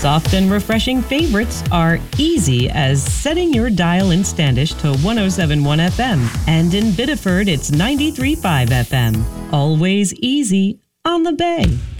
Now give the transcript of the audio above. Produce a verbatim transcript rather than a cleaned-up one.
Soft and refreshing favorites are easy as setting your dial in Standish to one oh seven point one F M. And in Biddeford, it's ninety-three point five F M. Always easy on the Bay.